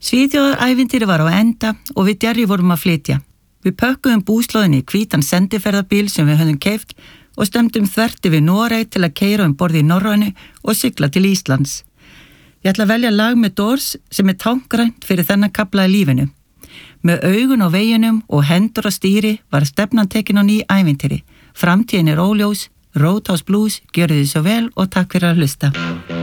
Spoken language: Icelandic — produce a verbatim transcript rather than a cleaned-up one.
Svíþjóðarævintýri var á enda og við Jerry vorum að flytja. Við pökkuðum búslóðinni í hvítan sendiferðabíl sem við höfðum keypt og stömmdum þvert yfir Noreg til að keyra um borð í Norrænu og sigla til Íslands. Ég ætla að velja lag með Doors sem er táknrænt fyrir þennan kafla í lífinu. Með augun á veginum og hendur á stýri var stefnan tekin á ný ævintýri. Framtíðin er óljós, Roadhouse Blues, gjörið þið svo vel og takk fyrir að hlusta.